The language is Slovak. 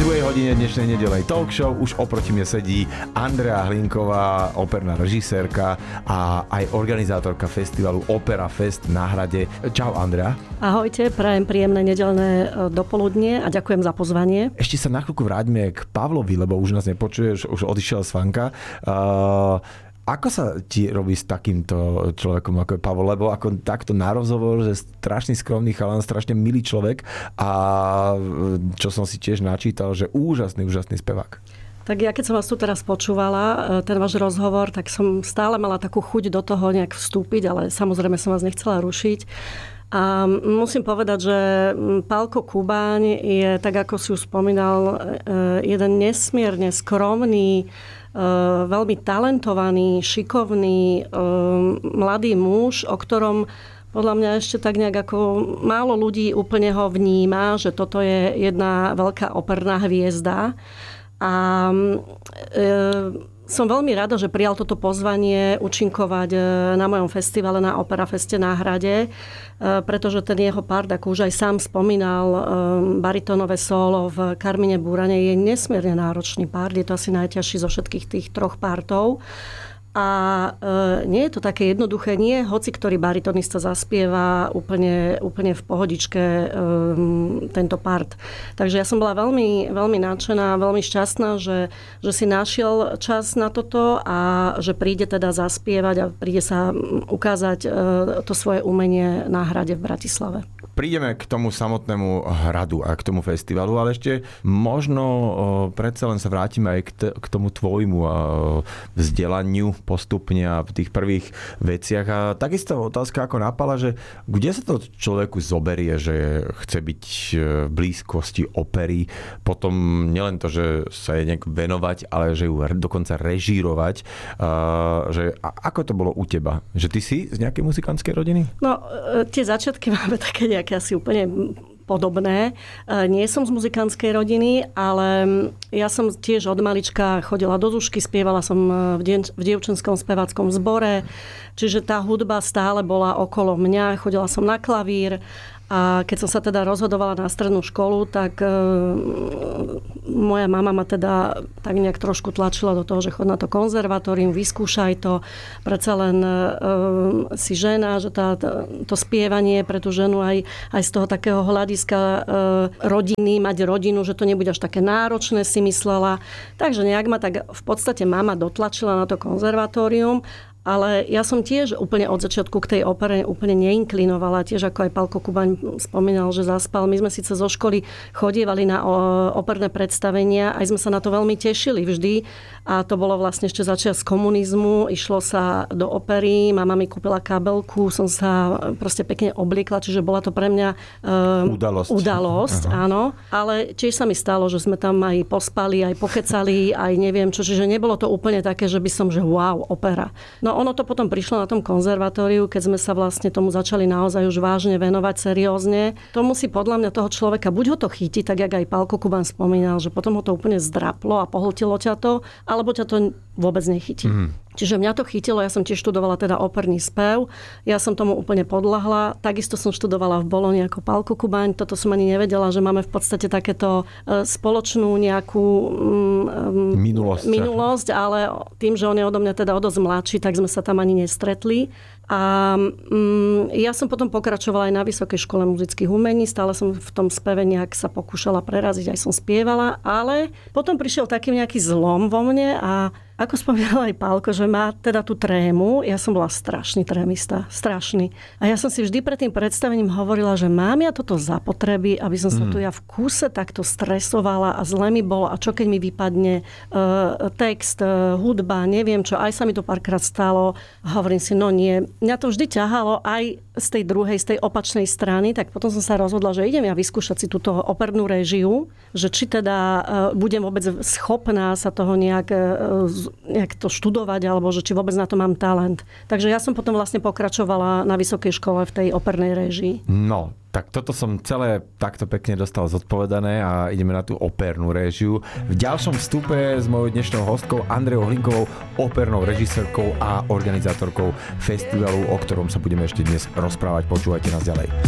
druhej hodine dnešnej nedelej talk show. Už oproti mne sedí Andrea Hlinková, operná režisérka a aj organizátorka festivalu Opera Fest na Hrade. Čau, Andrea. Ahojte, prajem príjemné nedeľné dopoludnie a ďakujem za pozvanie. Ešte sa na chvíľku vráťme k Pavlovi, lebo už nás nepočuješ, už odišiel z Fanka. Ako sa ti robí s takýmto človekom ako je Pavol? Lebo ako takto na rozhovor, že strašný skromný chalan, strašne milý človek a čo som si tiež načítal, že úžasný spevák. Tak ja keď som vás tu teraz počúvala, ten váš rozhovor, tak som stále mala takú chuť do toho nejak vstúpiť, ale samozrejme som vás nechcela rušiť. A musím povedať, že Pálko Kubáň je, tak ako si už spomínal, jeden nesmierne skromný, veľmi talentovaný, šikovný mladý muž, o ktorom podľa mňa ešte tak nejak ako málo ľudí úplne ho vníma, že toto je jedna veľká operná hviezda. A som veľmi rada, že prijal toto pozvanie účinkovať na mojom festivale na Opera Feste na Hrade, pretože ten jeho part, ako už aj sám spomínal, baritónové solo v Karmine Burane je nesmierne náročný part. Je to asi najťažší zo všetkých tých troch partov. A nie je to také jednoduché. Nie hoci ktorý baritonista zaspieva úplne v pohodičke tento part. Takže ja som bola veľmi, veľmi nadšená, veľmi šťastná, že si našiel čas na toto a že príde teda zaspievať a príde sa ukázať to svoje umenie na Hrade v Bratislave. Prídeme k tomu samotnému hradu a k tomu festivalu, ale ešte možno predsa len sa vrátime aj k tomu tvojmu vzdelaniu postupne a v tých prvých veciach. A takisto otázka ako napala, že kde sa to človeku zoberie, že chce byť v blízkosti opery, potom nielen to, že sa jej nejak venovať, ale že ju dokonca režírovať. Že ako to bolo u teba? Že ty si z nejakej muzikantskej rodiny? No, tie začiatky máme také nejaké asi úplne podobné. Nie som z muzikantskej rodiny, ale ja som tiež od malička chodila do Zušky, spievala som v dievčenskom speváckom zbore, čiže tá hudba stále bola okolo mňa, chodila som na klavír. A keď som sa teda rozhodovala na strednú školu, tak moja mama ma teda tak nejak trošku tlačila do toho, že chod na to konzervatórium, vyskúšaj to. Predsa len si žena, že to spievanie pre tú ženu aj z toho takého hľadiska rodiny, mať rodinu, že to nebude až také náročné, si myslela. Takže nejak ma tak v podstate mama dotlačila na to konzervatórium. Ale ja som tiež úplne od začiatku k tej opere úplne neinklinovala. Tiež ako aj Pálko Kubaň spomínal, že zaspal. My sme síce zo školy chodievali na operné predstavenia. Aj sme sa na to veľmi tešili vždy. A to bolo vlastne ešte začiatku komunizmu. Išlo sa do opery. Mama mi kúpila kabelku. Som sa proste pekne obliekla. Čiže bola to pre mňa udalosť, áno. Ale tiež sa mi stalo, že sme tam aj pospali, aj pokecali, aj neviem čo. Čiže nebolo to úplne také, že by som, že wow, opera. No ono to potom prišlo na tom konzervatóriu, keď sme sa vlastne tomu začali naozaj už vážne venovať, seriózne. To musí podľa mňa toho človeka, buď ho to chytí, tak jak aj Pálko Kuban spomínal, že potom ho to úplne zdraplo a pohltilo ťa to, alebo ťa to vôbec nechytí. Čiže mňa to chytilo, ja som tiež študovala teda operný spev, ja som tomu úplne podľahla, takisto som študovala v Boloni ako Pálko Kubaň, toto som ani nevedela, že máme v podstate takéto spoločnú nejakú minulosť, ale tým, že on je odo mňa teda o dosť mladší, tak sme sa tam ani nestretli. A ja som potom pokračovala aj na Vysokej škole muzických umení, stále som v tom speve nejak sa pokúšala preraziť, aj som spievala, ale potom prišiel taký nejaký zlom vo mne a ako spomínala aj Pálko, že má teda tú trému, ja som bola strašný trémista, strašný. A ja som si vždy pred tým predstavením hovorila, že mám ja toto zapotreby, aby som sa tu ja v kúse takto stresovala a zle mi bolo a čo keď mi vypadne text, hudba, neviem čo, aj sa mi to párkrát stalo. Hovorím si, no nie, mňa to vždy ťahalo aj z tej druhej, z tej opačnej strany, tak potom som sa rozhodla, že idem ja vyskúšať si túto opernú réžiu, že či teda budem vôbec schopná sa toho nejak to študovať, alebo že či vôbec na to mám talent. Takže ja som potom vlastne pokračovala na vysokej škole v tej opernej réžii. No, tak toto som celé takto pekne dostal zodpovedané a ideme na tú opernú réžiu. V ďalšom vstupe s mojou dnešnou hostkou Andreou Hlinkovou, opernou režisérkou a organizátorkou festivalu, o ktorom sa budeme ešte dnes rozprávať. Počúvajte nás ďalej.